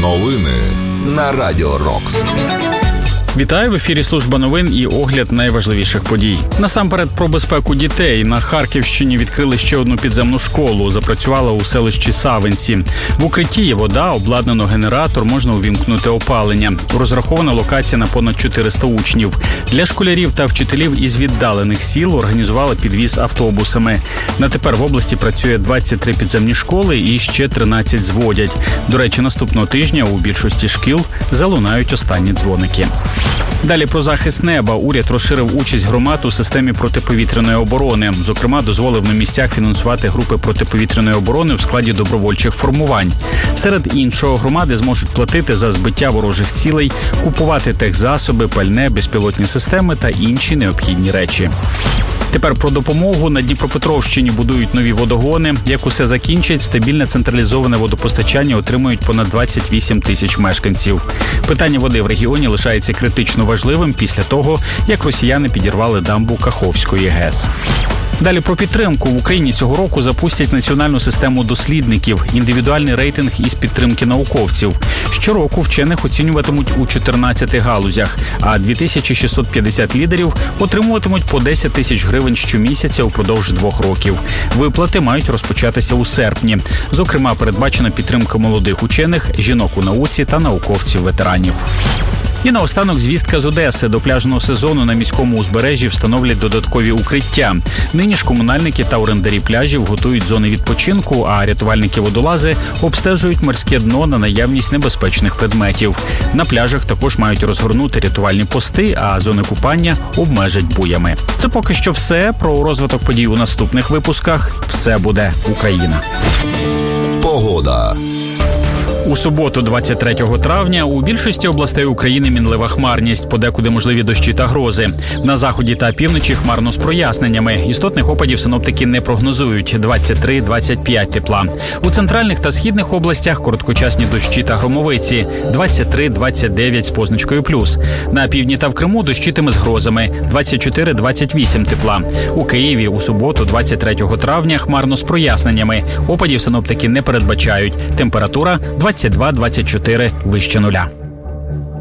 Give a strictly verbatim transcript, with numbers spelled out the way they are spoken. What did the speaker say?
Новини на Радіо Рокс. Вітаю, в ефірі служба новин і огляд найважливіших подій. Насамперед про безпеку дітей. На Харківщині відкрили ще одну підземну школу. Запрацювала у селищі Савинці. В укритті є вода, обладнано генератор, можна увімкнути опалення. Розрахована локація на понад чотириста учнів. Для школярів та вчителів із віддалених сіл організували підвіз автобусами. На тепер в області працює двадцять три підземні школи і ще тринадцять зводять. До речі, наступного тижня у більшості шкіл залунають останні дзвоники. Далі про захист неба. Уряд розширив участь громад у системі протиповітряної оборони. Зокрема, дозволив на місцях фінансувати групи протиповітряної оборони в складі добровольчих формувань. Серед іншого, громади зможуть платити за збиття ворожих цілей, купувати техзасоби, пальне, безпілотні системи та інші необхідні речі. Тепер про допомогу. На Дніпропетровщині будують нові водогони. Як усе закінчать, стабільне централізоване водопостачання отримують понад двадцять вісім тисяч мешканців. Питання води в регіоні лишається критично важливим після того, як росіяни підірвали дамбу Каховської ГЕС. Далі про підтримку. В Україні цього року запустять національну систему дослідників, індивідуальний рейтинг із підтримки науковців. Щороку вчених оцінюватимуть у чотирнадцяти галузях, а дві тисячі шістсот п'ятдесят лідерів отримуватимуть по десять тисяч гривень щомісяця упродовж двох років. Виплати мають розпочатися у серпні. Зокрема, передбачена підтримка молодих учених, жінок у науці та науковців-ветеранів. І наостанок звістка з Одеси. До пляжного сезону на міському узбережжі встановлять додаткові укриття. Нині ж комунальники та орендарі пляжів готують зони відпочинку, а рятувальники-водолази обстежують морське дно на наявність небезпечних предметів. На пляжах також мають розгорнути рятувальні пости, а зони купання обмежать буями. Це поки що все. Про розвиток подій у наступних випусках. Все буде Україна. Погода. У суботу, двадцять третього травня, у більшості областей України мінлива хмарність, подекуди можливі дощі та грози. На заході та півночі хмарно з проясненнями. Істотних опадів синоптики не прогнозують – двадцять три - двадцять п'ять тепла. У центральних та східних областях короткочасні дощі та громовиці – двадцять три - двадцять дев'ять з позначкою плюс. На півдні та в Криму дощитиме з грозами – двадцять чотири - двадцять вісім тепла. У Києві у суботу, двадцять третього травня, хмарно з проясненнями. Опадів синоптики не передбачають. Температура – двадцять два - двадцять чотири вище нуля.